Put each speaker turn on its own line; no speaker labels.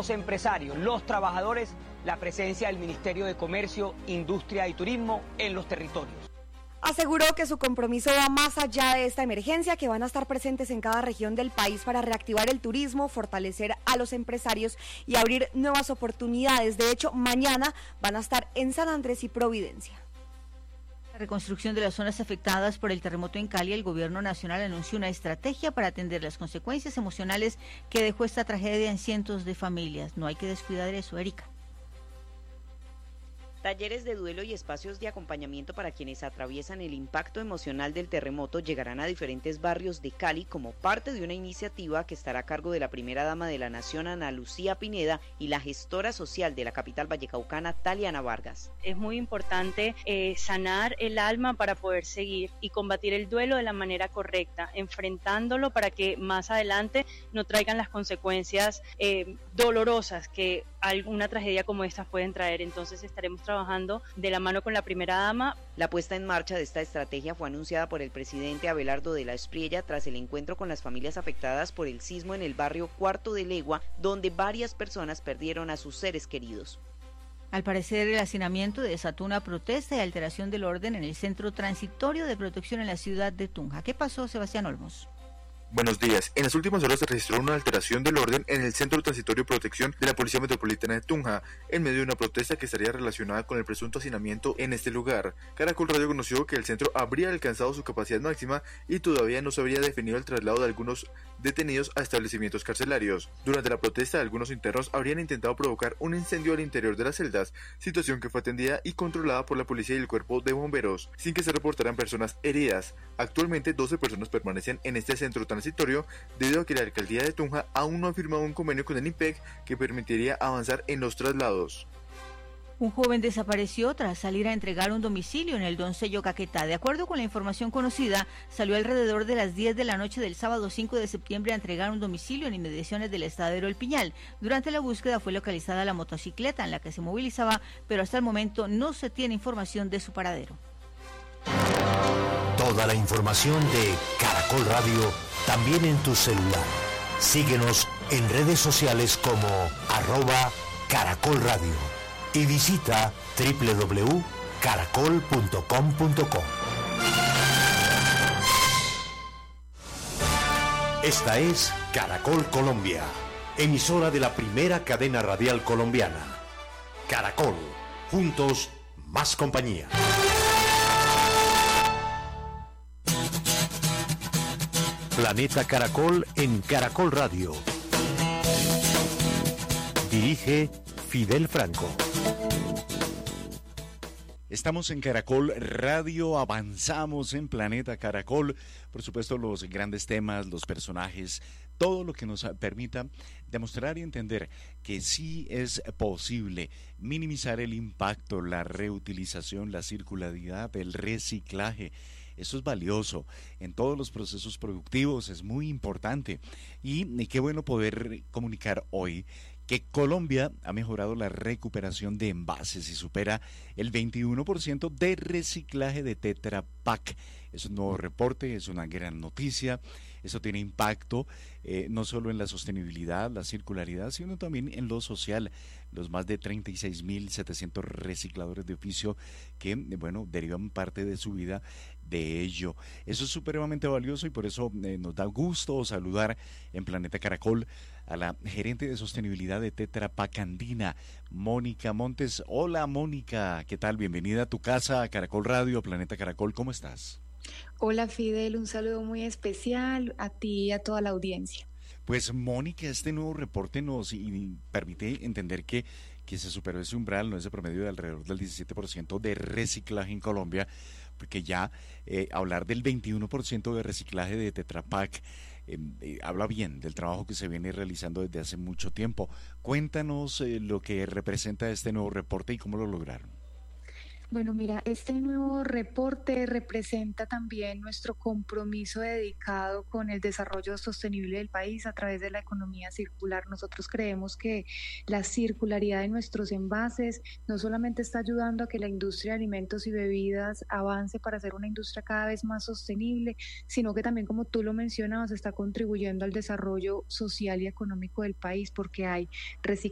los empresarios, los trabajadores, la presencia del Ministerio de Comercio, Industria y Turismo en los territorios.
Aseguró que su compromiso va más allá de esta emergencia, que van a estar presentes en cada región del país para reactivar el turismo, fortalecer a los empresarios y abrir nuevas oportunidades. De hecho, mañana van a estar en San Andrés y Providencia.
La reconstrucción de las zonas afectadas por el terremoto en Cali, el gobierno nacional anunció una estrategia para atender las consecuencias emocionales que dejó esta tragedia en cientos de familias. No hay que descuidar eso, Erika.
Talleres de duelo y espacios de acompañamiento para quienes atraviesan el impacto emocional del terremoto llegarán a diferentes barrios de Cali como parte de una iniciativa que estará a cargo de la primera dama de la Nación, Ana Lucía Pineda, y la gestora social de la capital vallecaucana, Taliana Vargas.
Es muy importante sanar el alma para poder seguir y combatir el duelo de la manera correcta, enfrentándolo para que más adelante no traigan las consecuencias dolorosas que alguna tragedia como esta pueden traer. Entonces estaremos trabajando de la mano con la primera dama.
La puesta en marcha de esta estrategia fue anunciada por el presidente Abelardo de la Espriella tras el encuentro con las familias afectadas por el sismo en el barrio Cuarto de Legua, donde varias personas perdieron a sus seres queridos.
Al parecer, el hacinamiento desató una protesta y alteración del orden en el centro transitorio de protección en la ciudad de Tunja. ¿Qué pasó, Sebastián Olmos?
Buenos días. En las últimas horas se registró una alteración del orden en el Centro Transitorio de Protección de la Policía Metropolitana de Tunja, en medio de una protesta que estaría relacionada con el presunto hacinamiento en este lugar. Caracol Radio conoció que el centro habría alcanzado su capacidad máxima y todavía no se habría definido el traslado de algunos detenidos a establecimientos carcelarios. Durante la protesta, algunos internos habrían intentado provocar un incendio al interior de las celdas, situación que fue atendida y controlada por la policía y el cuerpo de bomberos, sin que se reportaran personas heridas. Actualmente 12 personas permanecen en este centro transitorio debido a que la alcaldía de Tunja aún no ha firmado un convenio con el IMPEC que permitiría avanzar en los traslados.
Un joven desapareció tras salir a entregar un domicilio en el Doncello Caquetá. De acuerdo con la información conocida, salió alrededor de las 10 de la noche del sábado 5 de septiembre a entregar un domicilio en inmediaciones del Estadero El Piñal. Durante la búsqueda fue localizada la motocicleta en la que se movilizaba, pero hasta el momento no se tiene información de su paradero.
Toda la información de Caracol Radio también en tu celular. Síguenos en redes sociales como @Caracol Radio y visita www.caracol.com.co. Esta es Caracol Colombia, emisora de la primera cadena radial colombiana. Caracol, juntos, más compañía. Planeta Caracol en Caracol Radio. Dirige Fidel Franco.
Estamos en Caracol Radio, avanzamos en Planeta Caracol, por supuesto los grandes temas, los personajes, todo lo que nos permita demostrar y entender que sí es posible minimizar el impacto, la reutilización, la circularidad, el reciclaje. Eso es valioso en todos los procesos productivos, es muy importante y qué bueno poder comunicar hoy que Colombia ha mejorado la recuperación de envases y supera el 21% de reciclaje de Tetra Pak. Es un nuevo reporte, es una gran noticia. Eso tiene impacto no solo en la sostenibilidad, la circularidad, sino también en lo social. Los más de 36.700 recicladores de oficio que, bueno, derivan parte de su vida de ello. Eso es supremamente valioso y por eso nos da gusto saludar en Planeta Caracol a la gerente de sostenibilidad de Tetra Pak Andina, Mónica Montes. Hola Mónica, ¿qué tal? Bienvenida a tu casa, a Caracol Radio, a Planeta Caracol, ¿cómo estás?
Hola Fidel, un saludo muy especial a ti y a toda la audiencia.
Pues Mónica, este nuevo reporte nos permite entender que se superó ese umbral, no ese promedio de alrededor del 17% de reciclaje en Colombia, porque ya hablar del 21% de reciclaje de Tetra Pak habla bien del trabajo que se viene realizando desde hace mucho tiempo. Cuéntanos lo que representa este nuevo reporte y cómo lo lograron.
Bueno, mira, este nuevo reporte representa también nuestro compromiso dedicado con el desarrollo sostenible del país a través de la economía circular. Nosotros creemos que la circularidad de nuestros envases no solamente está ayudando a que la industria de alimentos y bebidas avance para ser una industria cada vez más sostenible, sino que también, como tú lo mencionabas, está contribuyendo al desarrollo social y económico del país porque hay reciclaje